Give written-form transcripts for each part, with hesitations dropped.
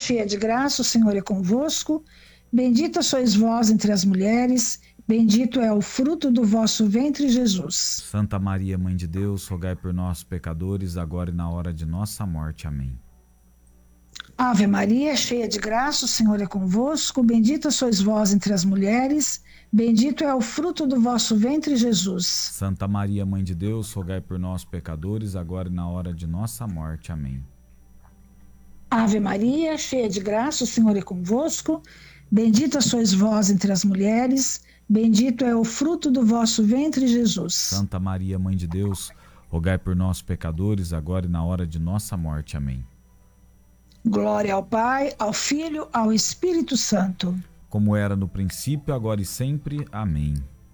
cheia de graça, o Senhor é convosco. Bendita sois vós entre as mulheres, bendito é o fruto do vosso ventre, Jesus. Santa Maria, Mãe de Deus, rogai por nós, pecadores, agora e na hora de nossa morte. Amém. Ave Maria, cheia de graça, o Senhor é convosco. Bendita sois vós entre as mulheres, bendito é o fruto do vosso ventre, Jesus. Santa Maria, Mãe de Deus, rogai por nós, pecadores, agora e na hora de nossa morte. Amém. Ave Maria, cheia de graça, o Senhor é convosco. Bendita sois vós entre as mulheres, bendito é o fruto do vosso ventre, Jesus. Santa Maria, Mãe de Deus, rogai por nós, pecadores, agora e na hora de nossa morte. Amém. Glória ao Pai, ao Filho, ao Espírito Santo. Como era no princípio, agora e sempre. Amém.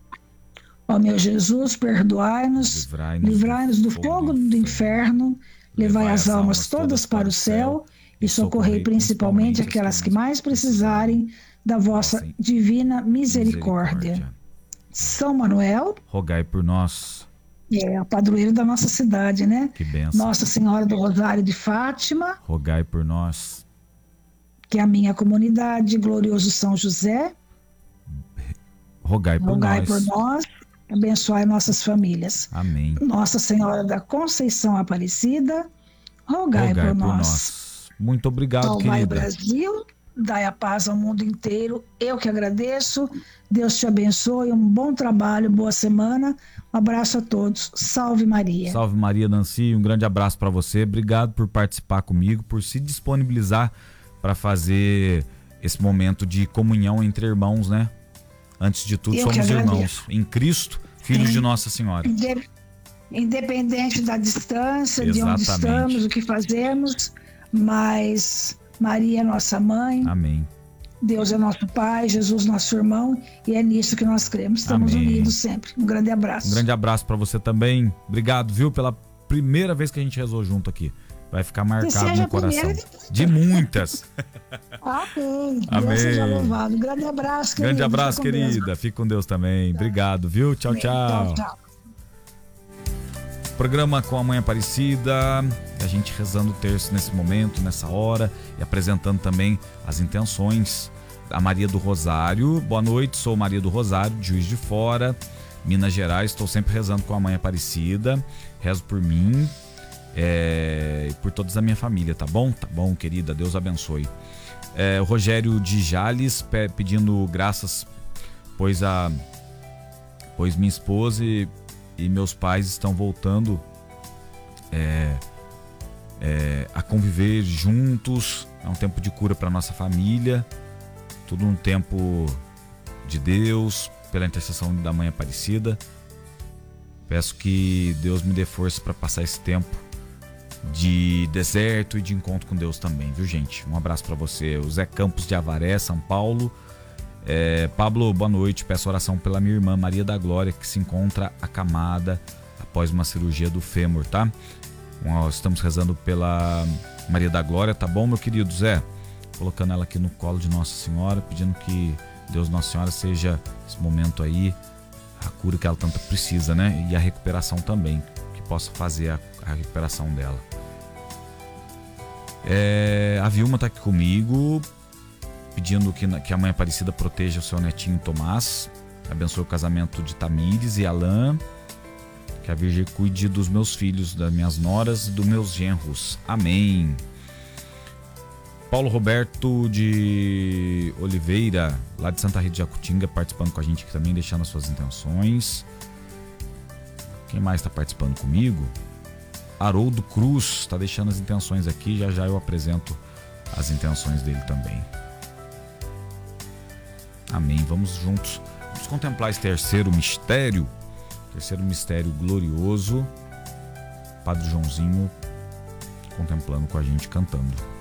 Ó meu Jesus, perdoai-nos, livrai-nos do fogo do inferno, levai as almas todas para o céu e socorrei principalmente aquelas que mais precisarem da vossa divina misericórdia. São Manuel, rogai por nós. É o padroeiro da nossa cidade, né? Que bênção. Nossa Senhora do Rosário de Fátima, rogai por nós. Que é a minha comunidade, glorioso São José, rogai por nós. Abençoai nossas famílias. Amém. Nossa Senhora da Conceição Aparecida, rogai por nós. Muito obrigado, Salvai querida. o Brasil, dai a paz ao mundo inteiro. Eu que agradeço. Deus te abençoe. Um bom trabalho, boa semana. Um abraço a todos. Salve Maria. Salve Maria, Nancy. Um grande abraço para você. Obrigado por participar comigo, por se disponibilizar para fazer esse momento de comunhão entre irmãos, né? Antes de tudo, somos irmãos em Cristo, filhos de Nossa Senhora. Independente da distância, exatamente, de onde estamos, o que fazemos, mas Maria é nossa mãe. Amém. Deus é nosso Pai, Jesus nosso irmão, e é nisso que nós cremos. Estamos Amém. Unidos sempre. Um grande abraço. Um grande abraço para você também. Obrigado, viu, pela primeira vez que a gente rezou junto aqui. Vai ficar marcado no coração. De muitas. Amém. Amém. Deus seja louvado. Um grande abraço, querida. Grande abraço, querida. Fique com Deus também. Tá. Obrigado, viu? Tchau, tchau. Tchau. Programa com a Mãe Aparecida. A gente rezando o terço nesse momento, nessa hora. E apresentando também as intenções da Maria do Rosário. Boa noite, sou Maria do Rosário, de Juiz de Fora, Minas Gerais. Estou sempre rezando com a Mãe Aparecida. Rezo por mim. E por toda a minha família, tá bom? Tá bom, querida, Deus abençoe. O Rogério de Jales pedindo graças, pois minha esposa e meus pais estão voltando a conviver juntos. É um tempo de cura para nossa família, tudo um tempo de Deus, pela intercessão da Mãe Aparecida. Peço que Deus me dê força para passar esse tempo de deserto e de encontro com Deus também, viu, gente? Um abraço para você. O Zé Campos de Avaré, São Paulo. Pablo, boa noite. Peço oração pela minha irmã Maria da Glória, que se encontra acamada após uma cirurgia do fêmur, tá? Nós estamos rezando pela Maria da Glória, tá bom, meu querido Zé? Colocando ela aqui no colo de Nossa Senhora, pedindo que Deus Nossa Senhora seja esse momento aí a cura que ela tanto precisa, né? E a recuperação também, que possa fazer a recuperação dela. A Vilma tá aqui comigo, pedindo que a Mãe Aparecida proteja o seu netinho Tomás, abençoe o casamento de Tamires e Alain, que a Virgem cuide dos meus filhos, das minhas noras e dos meus genros. Amém. Paulo Roberto de Oliveira, lá de Santa Rita de Jacutinga, participando com a gente aqui também, deixando as suas intenções. Quem mais está participando comigo? Haroldo Cruz está deixando as intenções aqui, já eu apresento as intenções dele também. Amém. Vamos juntos, vamos contemplar esse terceiro mistério glorioso. Padre Joãozinho contemplando com a gente, cantando.